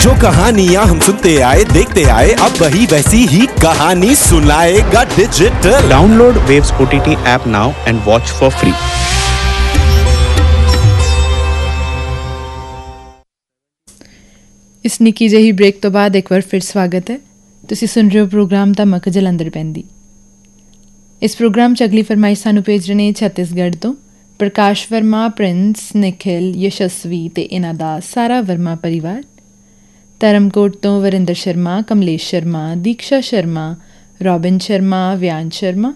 जो कहानियां हम सुनते आए देखते आए, अब वही वैसी ही कहानी सुनाएगा digital. Download Waves OTT app now and watch for free. इस निੱਕੀ ਜਿਹੀ ਬ੍ਰੇਕ ਤੋਂ ਬਾਅਦ ਇੱਕ ਵਾਰ ਫਿਰ ਸਵਾਗਤ ਹੈ। ਤੁਸੀਂ ਸੁਣ ਰਹੇ ਹੋ ਪ੍ਰੋਗਰਾਮ ਧਮਕ ਜਲੰਧਰ ਪੈਂਦੀ। ਇਸ ਪ੍ਰੋਗਰਾਮ 'ਚ ਅਗਲੀ ਫਰਮਾਇਸ਼ ਸਾਨੂੰ ਭੇਜ ਰਹੇ ਨੇ ਛੱਤੀਸਗੜ੍ਹ ਤੋਂ ਪ੍ਰਕਾਸ਼ ਵਰਮਾ, ਪ੍ਰਿੰਸ, ਨਿਖਿਲ, ਯਸ਼ਸਵੀ ਤੇ ਇਹਨਾਂ ਦਾ ਸਾਰਾ ਵਰਮਾ ਪਰਿਵਾਰ। ਧਰਮਕੋਟ ਤੋਂ ਵਰਿੰਦਰ ਸ਼ਰਮਾ, ਕਮਲੇਸ਼ ਸ਼ਰਮਾ, ਦੀਕਸ਼ਾ ਸ਼ਰਮਾ, ਰੋਬਿਨ ਸ਼ਰਮਾ, ਵਿਆਨ ਸ਼ਰਮਾ।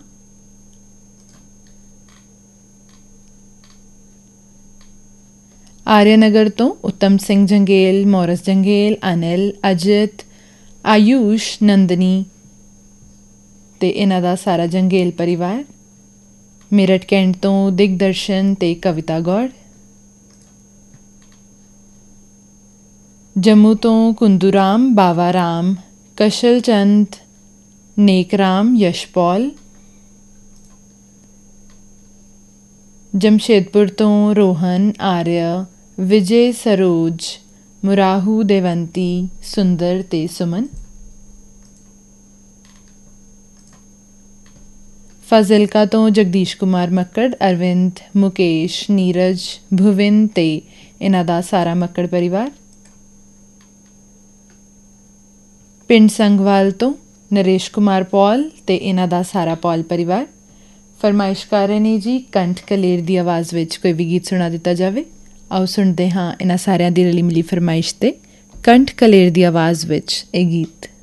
ਆਰਿਆਨਗਰ ਤੋਂ ਉੱਤਮ ਸਿੰਘ ਜੰਗੇਲ, ਮੋਰਸ ਜੰਗੇਲ, ਅਨਿਲ, ਅਜਿਤ, ਆਯੂਸ਼, ਨੰਦਨੀ ਤੇ ਇਹਨਾਂ ਦਾ ਸਾਰਾ ਜੰਗੇਲ ਪਰਿਵਾਰ। ਮੇਰਠ ਕੈਂਟ ਤੋਂ ਦਿਗਦਰਸ਼ਨ ਤੇ ਕਵਿਤਾ ਗੌੜ। ਜੰਮੂ ਤੋਂ ਕੁੰਦੂਰਾਮ, ਬਾਵਾ ਰਾਮ, ਕਸ਼ਲ ਚੰਦ, ਨੇਕਰਾਮ, ਯਸ਼ਪਾਲ। ਜਮਸ਼ੇਦਪੁਰ ਤੋਂ ਰੋਹਨ, ਆਰਿਆ, ਵਿਜੇ, ਸਰੋਜ, ਮੁਰਾਹੂ, ਦੇਵੰਤੀ, ਸੁੰਦਰ ਤੇ ਸੁਮਨ। ਫਾਜ਼ਿਲਕਾ ਤੋਂ ਜਗਦੀਸ਼ ਕੁਮਾਰ ਮੱਕੜ, ਅਰਵਿੰਦ, ਮੁਕੇਸ਼, ਨੀਰਜ, ਭੁਵਿਨ ਤੇ ਇਹਨਾਂ ਦਾ ਸਾਰਾ ਮੱਕੜ ਪਰਿਵਾਰ। ਪਿੰਡ ਸੰਗਵਾਲ ਤੋਂ ਨਰੇਸ਼ ਕੁਮਾਰ ਪੌਲ ਤੇ ਇਹਨਾਂ ਦਾ ਸਾਰਾ ਪੌਲ ਪਰਿਵਾਰ। ਫਰਮਾਇਸ਼ ਕਰ ਰਹੇ ਨੇ ਜੀ ਕੰਠ ਕਲੇਰ ਦੀ ਆਵਾਜ਼ ਵਿੱਚ ਕੋਈ ਵੀ ਗੀਤ ਸੁਣਾ ਦਿੱਤਾ ਜਾਵੇ। ਆਓ ਸੁਣਦੇ ਹਾਂ ਇਹਨਾਂ ਸਾਰਿਆਂ ਦੀ ਰਲੀ ਮਿਲੀ ਫਰਮਾਇਸ਼ 'ਤੇ ਕੰਠ ਕਲੇਰ ਦੀ ਆਵਾਜ਼ ਵਿੱਚ ਇਹ ਗੀਤ।